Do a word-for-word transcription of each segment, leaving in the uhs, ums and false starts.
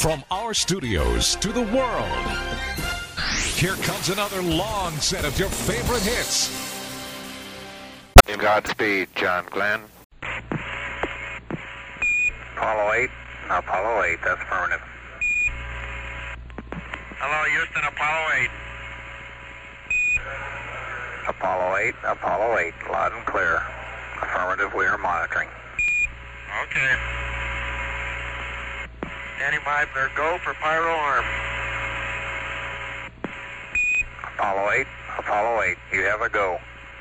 From our studios to the world, here comes another long set of your favorite hits. In Godspeed, John Glenn. Apollo eight, Apollo eight, that's affirmative. Hello, Houston, Apollo eight. Apollo eight, Apollo eight, loud and clear. Affirmative, we are monitoring. Okay. Standing by for go for pyro arm. Apollo eight, Apollo eight, you have a go.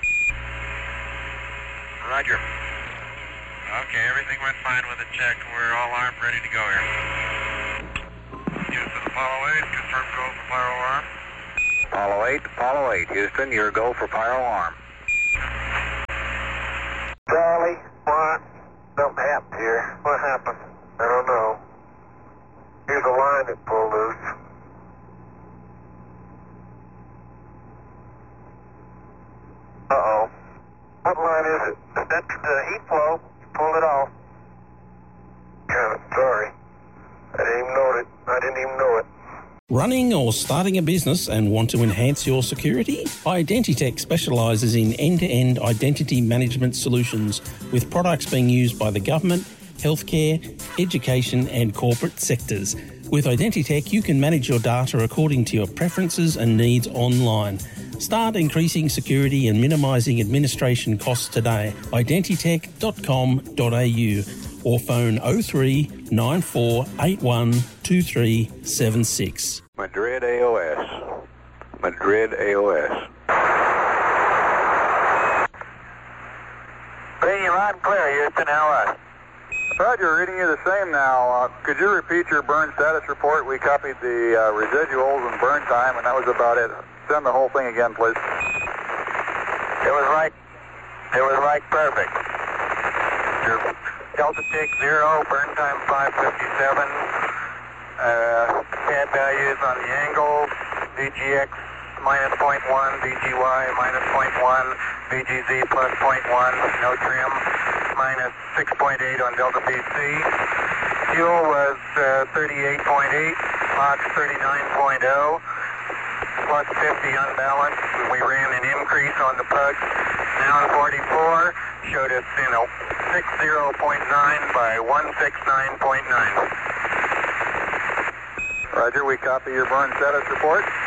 Roger. Okay, everything went fine with the check. We're all armed, ready to go here. Houston, Apollo eight, confirm go for pyro arm. Apollo eight, Apollo eight, Houston, your go for pyro arm. Charlie, what? Something happened here. What happened? I don't know. Here's a line that pulled loose. Uh-oh. What line is it? That's the heat flow. You pulled it off. God, I'm sorry. I didn't even know it. I didn't even know it. Running or starting a business and want to enhance your security? Identitech specialises in end-to-end identity management solutions with products being used by the government, healthcare, education and corporate sectors. With Identitech, you can manage your data according to your preferences and needs online. Start increasing security and minimising administration costs today. identitech dot com dot a u or phone oh three nine four eight one two three seven six. Madrid A O S. Madrid A O S. Reading you loud and clear, Houston, L S. Roger, reading you the same now. Uh, could you repeat your burn status report? We copied the uh, residuals and burn time, and that was about it. Send the whole thing again, please. It was right. It was right perfect. Your Delta Tick zero, burn time five fifty-seven. Uh, pad values on the angle, V G X minus zero point one, V G Y minus zero point one, V G Z plus zero point one, no trim, minus six point eight on Delta B C. Fuel was uh, thirty-eight point eight, Mach thirty-nine point oh, plus fifty unbalanced. We ran an increase on the pug. Now forty-four showed us in a sixty point nine by one sixty-nine point nine. Roger, we copy your burn status report.